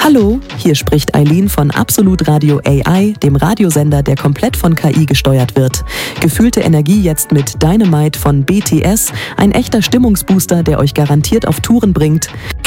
Hallo, hier spricht Eileen von Absolut Radio AI, dem Radiosender, der komplett von KI gesteuert wird. Gefühlte Energie jetzt mit Dynamite von BTS, ein echter Stimmungsbooster, der euch garantiert auf Touren bringt.